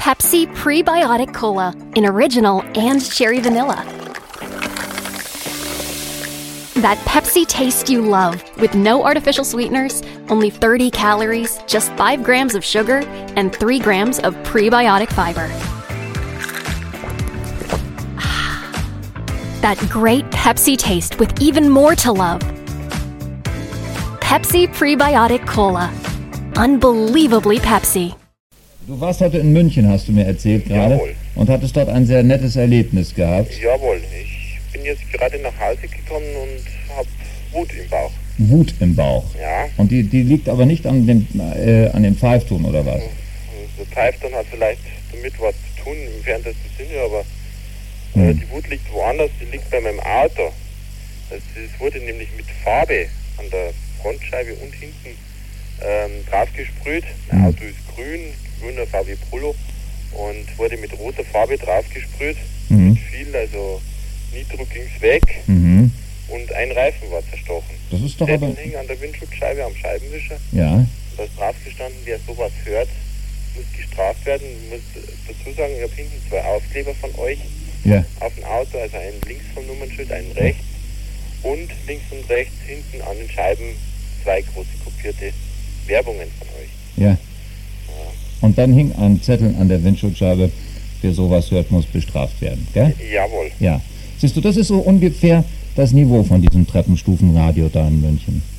Pepsi Prebiotic Cola in original and cherry vanilla. That Pepsi taste you love, with no artificial sweeteners, only 30 calories, just 5 grams of sugar, and 3 grams of prebiotic fiber. That great Pepsi taste with even more to love. Pepsi Prebiotic Cola. Unbelievably Pepsi. Du warst heute in München, hast du mir erzählt gerade. Jawohl. Und hattest dort ein sehr nettes Erlebnis gehabt. Jawohl, ich bin jetzt gerade nach Hause gekommen und habe Wut im Bauch. Wut im Bauch. Ja. Und die liegt aber nicht an dem Pfeifton, oder was? Der Pfeifton hat vielleicht damit was zu tun, im entferntesten Sinne, aber die Wut liegt woanders, die liegt bei meinem Auto. Es wurde nämlich mit Farbe an der Frontscheibe und hinten drauf gesprüht. Mein Auto ist grüner VW Polo, und wurde mit roter Farbe drauf gesprüht. Mit viel, also Nitro ging's weg und ein Reifen war zerstochen. Das ist doch Zettel aber... hing an der Windschutzscheibe am Scheibenwischer. Ja. Da ist drauf gestanden, wer sowas hört, muss gestraft werden. Ich muss dazu sagen, ich habe hinten 2 Aufkleber von euch Ja. auf dem Auto, also einen links vom Nummernschild, einen rechts, und links und rechts hinten an den Scheiben 2 große kopierte Werbungen von euch. Ja. Und dann hing ein Zettel an der Windschutzscheibe, wer sowas hört, muss bestraft werden, gell? Jawohl. Ja. Siehst du, das ist so ungefähr das Niveau von diesem Treppenstufenradio da in München.